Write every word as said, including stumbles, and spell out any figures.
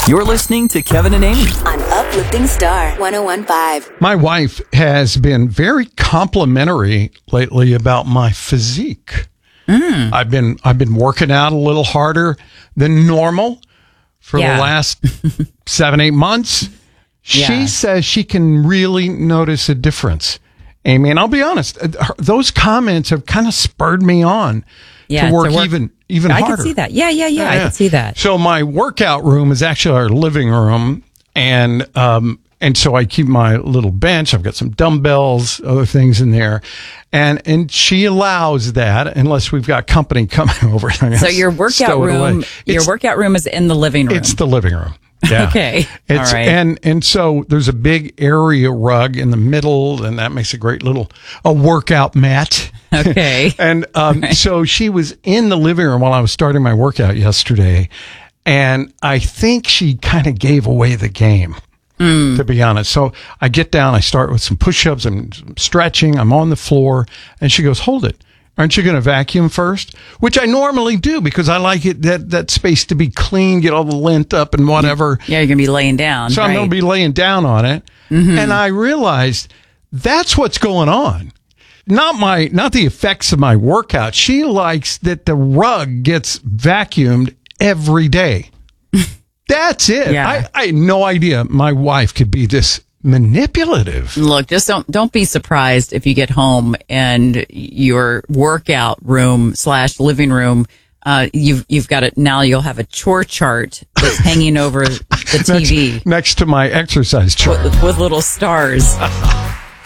You're listening to Kevin and Amy on Uplifting Star one oh one point five. My wife has been very complimentary lately about my physique. Mm. I've been I've been working out a little harder than normal for Yeah. the last seven, eight months. She Yeah. says she can really notice a difference. Amy, and I'll be honest, her- those comments have kind of spurred me on Yeah, to work, to work- even even I harder. can see that. Yeah, yeah, yeah. I can see that. So my workout room is actually our living room, and um, and so I keep my little bench. I've got some dumbbells, other things in there, and and she allows that unless we've got company coming over. So your workout room, your workout room is in the living room. It's the living room. Yeah. Okay. It's, All right. And and so there's a big area rug in the middle, and that makes a great little a workout mat. Okay. and um, Right. so she was in the living room while I was starting my workout yesterday, and I think she kind of gave away the game. Mm. To be honest. So I get down, I start with some push-ups, I'm stretching, I'm on the floor, and she goes, "Hold it. Aren't you going to vacuum first?" Which I normally do because I like it that, that space to be clean, get all the lint up and whatever. Yeah, you're going to be laying down. So right. I'm going to be laying down on it. Mm-hmm. And I realized that's what's going on. Not my, not the effects of my workout. She likes that the rug gets vacuumed every day. That's it. Yeah. I, I had no idea my wife could be this manipulative. Look, just don't don't be surprised if you get home and your workout room slash living room. Uh, you've you've got it now. You'll have a chore chart that's hanging over the T V Next, next to my exercise chart. with, with little stars.